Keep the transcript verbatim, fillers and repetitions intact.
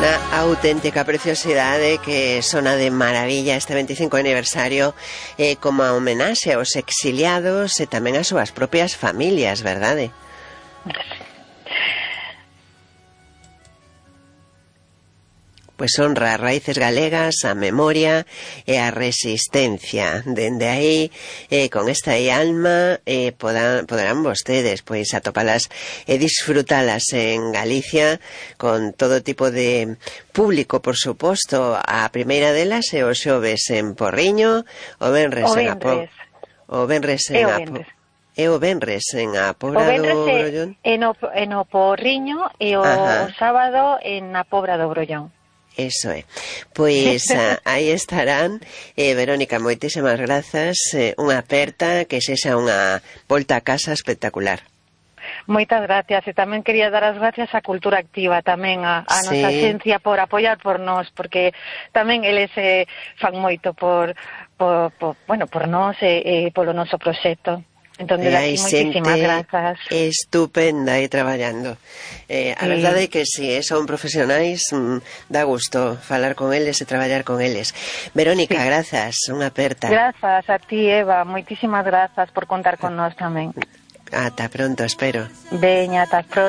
Unha auténtica preciosidade que sona de maravilla este veinticinco aniversario eh, como a homenaxe aos exiliados e tamén ás súas propias familias, verdade? Pois honra as raíces galegas, a memoria e a resistencia. Dende aí, eh, con esta alma, eh, podan, poderán vostedes pois atopalas e disfrutalas en Galicia con todo tipo de público, por suposto. A primeira delas é o xoves en Porriño, o venres en a po... o venres en a po... E o venres en a Pobra do Brollón. En o, en o Porriño e o, o sábado en a Pobra do Brollón. Eso é. Pois a, aí estarán. eh, Verónica, moitísimas grazas, eh, unha aperta, que sexa unha volta a casa espectacular. Moitas gracias, e tamén quería dar as gracias á Cultura Activa, tamén a, a sí. nosa xencia por apoiar por nós, porque tamén eles eh, fan moito por, por, por, bueno, por nós e, e polo noso proxecto. Entón, de aquí, moitísimas grazas. Estupenda aí traballando. Eh, a sí. verdade é que si eh, son profesionais, mm, dá gusto falar con eles e traballar con eles. Verónica, sí. grazas, unha aperta. Grazas a ti, Eva, moitísimas grazas por contar con nós tamén. Ata pronto, espero. Veña, ata pronto.